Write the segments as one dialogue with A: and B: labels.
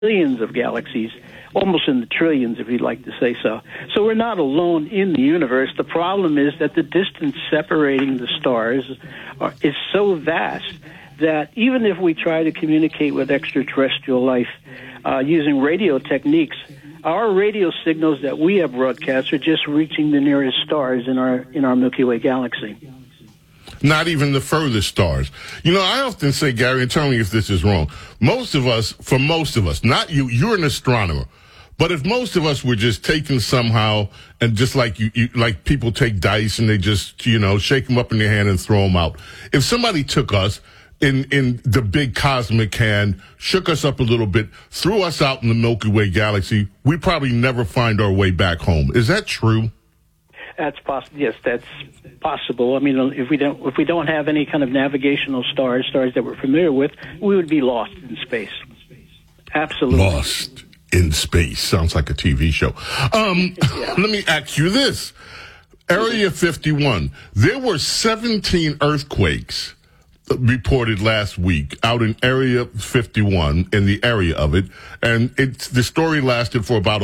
A: millions of galaxies, almost in the trillions, if you'd like to say so. So we're not alone in the universe. The problem is that the distance separating the stars is so vast that even if we try to communicate with extraterrestrial life using radio techniques, our radio signals that we have broadcast are just reaching the nearest stars in our Milky Way galaxy.
B: Not even the furthest stars. You know, I often say, Gary, and tell me if this is wrong, for most of us, not you, you're an astronomer, but if most of us were just taken somehow, and just like like people take dice and they just, shake them up in their hand and throw them out. If somebody took us in the big cosmic hand, shook us up a little bit, threw us out in the Milky Way galaxy, we'd probably never find our way back home. Is that true?
A: That's possible. Yes, that's possible. I mean, if we don't have any kind of navigational stars that we're familiar with, we would be lost in space. Absolutely.
B: Lost in space. Sounds like a TV show.
A: Yeah.
B: Let me ask you this. Area 51. There were 17 earthquakes reported last week out in Area 51, in the area of it. And the story lasted for about,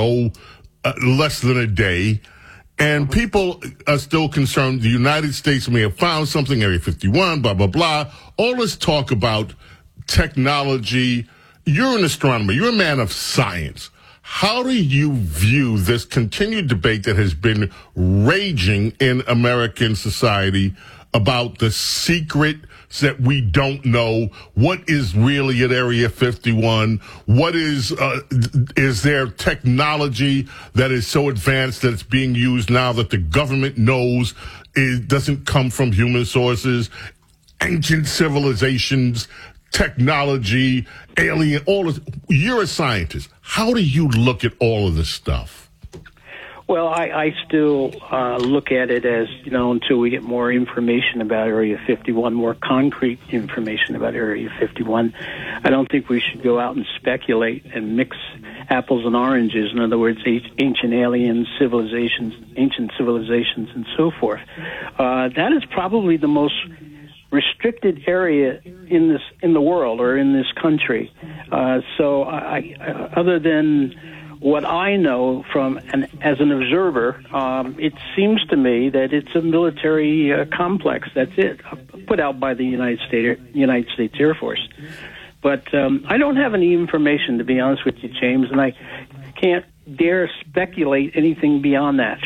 B: less than a day. And people are still concerned the United States may have found something, Area 51, blah, blah, blah. All this talk about technology. You're an astronomer. You're a man of science. How do you view this continued debate that has been raging in American society about the secrets that we don't know? What is really at Area 51? What is there technology that is so advanced that it's being used now that the government knows it doesn't come from human sources? Ancient civilizations, technology, alien, all this. You're a scientist. How do you look at all of this stuff?
A: Well, I still look at it as, until we get more information about Area 51, more concrete information about Area 51, I don't think we should go out and speculate and mix apples and oranges. In other words, ancient aliens, ancient civilizations, and so forth. That is probably the most restricted area in the world or in this country. So other than what I know as an observer, it seems to me that it's a military complex. That's it, put out by the United States Air Force. But I don't have any information, to be honest with you, James, and I can't dare speculate anything beyond that.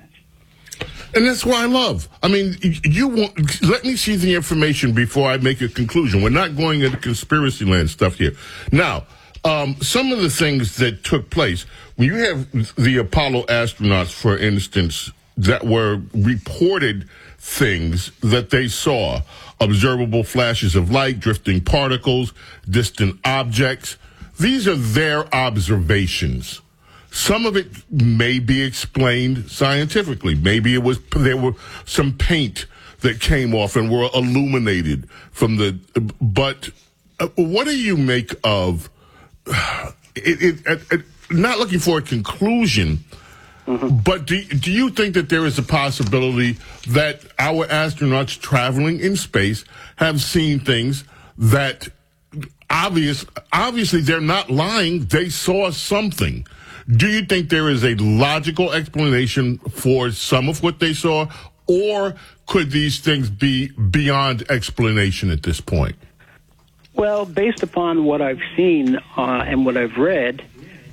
B: And that's what I love. I mean, let me see the information before I make a conclusion. We're not going into conspiracy land stuff here. Now, some of the things that took place, when you have the Apollo astronauts, for instance, that were reported things that they saw, observable flashes of light, drifting particles, distant objects. These are their observations. Some of it may be explained scientifically. Maybe there were some paint that came off and were illuminated from but what do you make of not looking for a conclusion, but do you think that there is a possibility that our astronauts traveling in space have seen things that obviously they're not lying, they saw something? Do you think there is a logical explanation for some of what they saw, or could these things be beyond explanation at this point?
A: Well, based upon what I've seen and what I've read,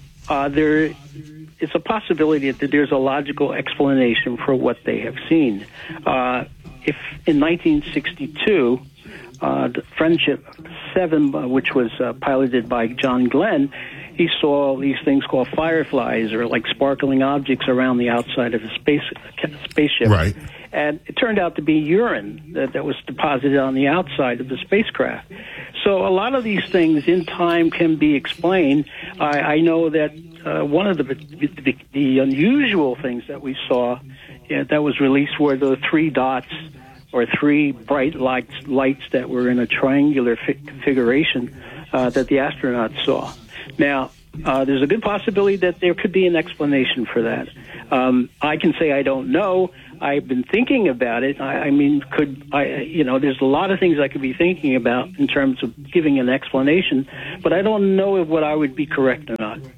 A: it's a possibility that there's a logical explanation for what they have seen. If in 1962, the Friendship 7, which was piloted by John Glenn, he saw these things called fireflies, or like sparkling objects around the outside of a spaceship.
B: Right.
A: And it turned out to be urine that was deposited on the outside of the spacecraft. So a lot of these things in time can be explained. I know that one of the unusual things that we saw that was released were the 3 dots, or 3 bright lights that were in a triangular configuration that the astronauts saw. Now, there's a good possibility that there could be an explanation for that. I can say I don't know. I've been thinking about it. I mean, there's a lot of things I could be thinking about in terms of giving an explanation, but I don't know if what I would be correct or not.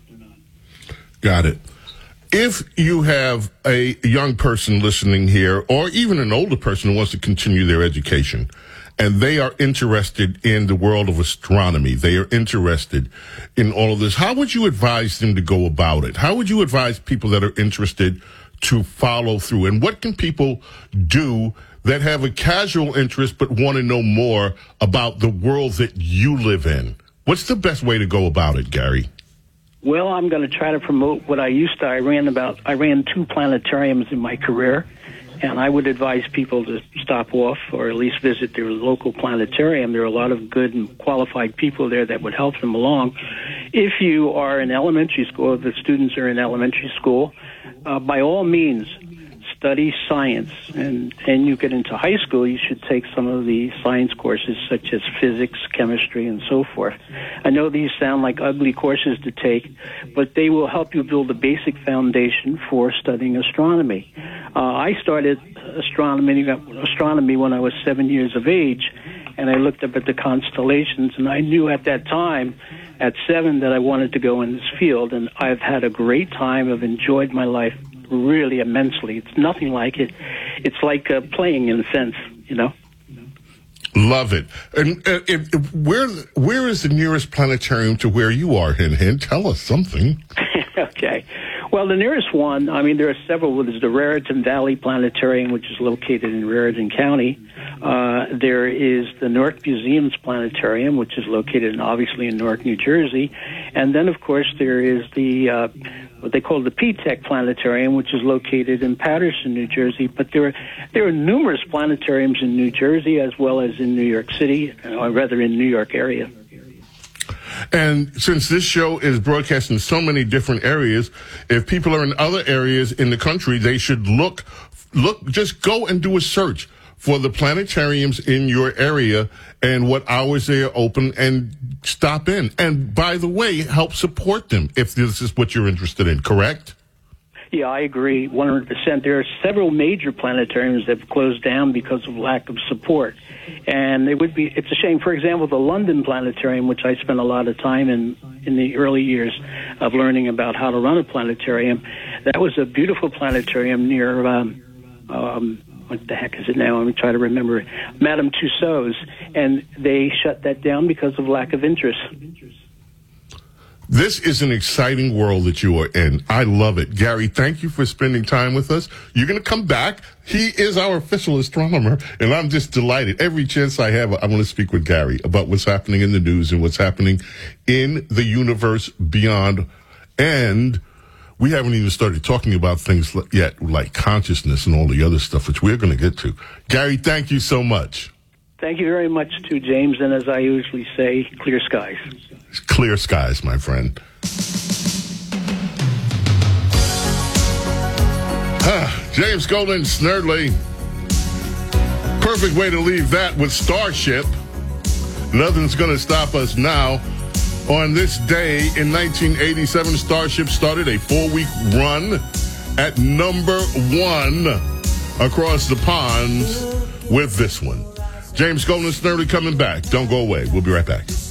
B: Got it. If you have a young person listening here, or even an older person who wants to continue their education, and they are interested in the world of astronomy, they are interested in all of this, how would you advise them to go about it? How would you advise people that are interested to follow through? And what can people do that have a casual interest but want to know more about the world that you live in? What's the best way to go about it, Gary?
A: Well, I'm going to try to promote what I used to. I ran 2 planetariums in my career, and I would advise people to stop off or at least visit their local planetarium. There are a lot of good and qualified people there that would help them along. If you are in elementary school, if the students are in elementary school, by all means, study science. And you get into high school, you should take some of the science courses such as physics, chemistry, and so forth. I know these sound like ugly courses to take, but they will help you build a basic foundation for studying astronomy. I started astronomy when I was 7 years of age, and I looked up at the constellations, and I knew at that time, at 7, that I wanted to go in this field, and I've had a great time. I've enjoyed my life really immensely. It's nothing like it. It's like playing in a sense, you know.
B: Love it. And where is the nearest planetarium to where you are, Hint? Tell us something.
A: Okay. Well, the nearest one, I mean, there are several. There's the Raritan Valley Planetarium, which is located in Raritan County. There is the Newark Museum's Planetarium, which is located obviously in Newark, New Jersey. And then, of course, there is the what they call the P-TECH Planetarium, which is located in Paterson, New Jersey. But there are numerous planetariums in New Jersey as well as in New York City, or rather in New York area.
B: And since this show is broadcast in so many different areas, if people are in other areas in the country, they should just go and do a search for the planetariums in your area and what hours they are open, and stop in. And by the way, help support them if this is what you're interested in, correct?
A: Yeah, I agree 100%. There are several major planetariums that have closed down because of lack of support. And it's a shame. For example, the London Planetarium, which I spent a lot of time in the early years of learning about how to run a planetarium, that was a beautiful planetarium near, what the heck is it now? Let me try to remember. Madame Tussauds. And they shut that down because of lack of interest.
B: This is an exciting world that you are in. I love it. Gary, thank you for spending time with us. You're going to come back. He is our official astronomer, and I'm just delighted. Every chance I have, I want to speak with Gary about what's happening in the news and what's happening in the universe beyond. And we haven't even started talking about things yet, like consciousness and all the other stuff, which we're going to get to. Gary, thank you so much.
A: Thank you very much, too, James. And as I usually say, clear skies.
B: Clear skies, my friend. James Golden Snerdley. Perfect way to leave that with Starship. Nothing's going to stop us now. On this day in 1987, Starship started a 4-week run at number 1 across the ponds with this one. James Golden Snerdley coming back. Don't go away. We'll be right back.